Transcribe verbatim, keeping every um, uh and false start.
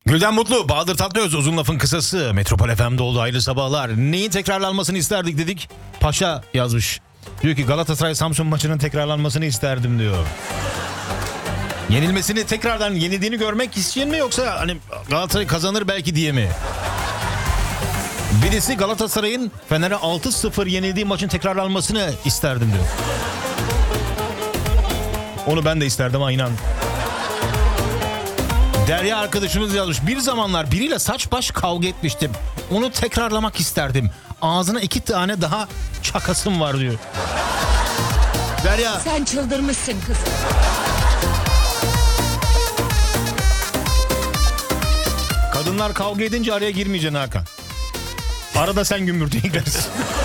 Gülden Mutlu, Bahadır Tatlıöz, uzun lafın kısası. Metropol F M'de oldu, hayırlı sabahlar. Neyin tekrarlanmasını isterdik dedik. Paşa yazmış. Diyor ki Galatasaray Samsun maçının tekrarlanmasını isterdim diyor. Yenilmesini, tekrardan yenildiğini görmek isteyen mi, yoksa hani Galatasaray kazanır belki diye mi? Birisi Galatasaray'ın Fener'e altı sıfır yenildiği maçın tekrarlanmasını isterdim diyor. Onu ben de isterdim ha, inan. Derya arkadaşımız yazmış. Bir zamanlar biriyle saç baş kavga etmiştim. Onu tekrarlamak isterdim. Ağzına iki tane daha çakasım var diyor. Derya. Sen çıldırmışsın kızım. Kadınlar kavga edince araya girmeyeceksin Hakan. Arada sen gümbürtüye gidersin.